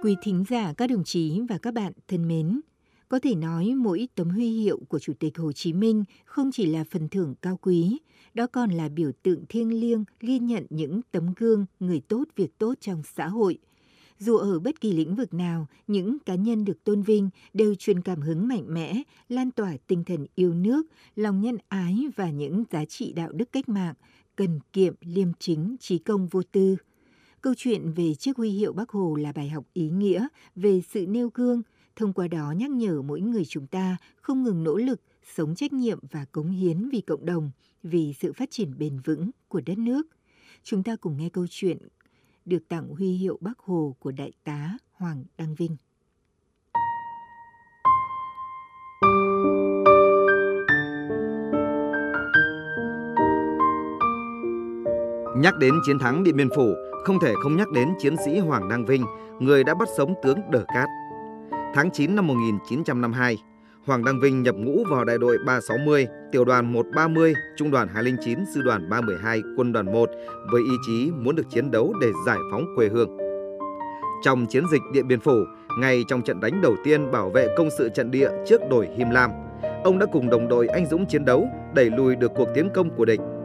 Quý thính giả, các đồng chí và các bạn thân mến, có thể nói mỗi tấm huy hiệu của Chủ tịch Hồ Chí Minh không chỉ là phần thưởng cao quý, đó còn là biểu tượng thiêng liêng ghi nhận những tấm gương người tốt việc tốt trong xã hội. Dù ở bất kỳ lĩnh vực nào, những cá nhân được tôn vinh đều truyền cảm hứng mạnh mẽ, lan tỏa tinh thần yêu nước, lòng nhân ái và những giá trị đạo đức cách mạng, cần kiệm, liêm chính, trí công vô tư. Câu chuyện về chiếc huy hiệu Bác Hồ là bài học ý nghĩa về sự nêu gương, thông qua đó nhắc nhở mỗi người chúng ta không ngừng nỗ lực, sống trách nhiệm và cống hiến vì cộng đồng, vì sự phát triển bền vững của đất nước. Chúng ta cùng nghe câu chuyện được tặng huy hiệu Bác Hồ của Đại tá Hoàng Đăng Vinh. Nhắc đến chiến thắng Điện Biên Phủ, không thể không nhắc đến chiến sĩ Hoàng Đăng Vinh, người đã bắt sống tướng Đờ Cát. Tháng 9 năm 1952, Hoàng Đăng Vinh nhập ngũ vào đại đội 360, tiểu đoàn 130, trung đoàn 209, sư đoàn 312, quân đoàn 1 với ý chí muốn được chiến đấu để giải phóng quê hương. Trong chiến dịch Điện Biên Phủ, ngay trong trận đánh đầu tiên bảo vệ công sự trận địa trước đồi Him Lam, ông đã cùng đồng đội anh dũng chiến đấu, đẩy lùi được cuộc tiến công của địch.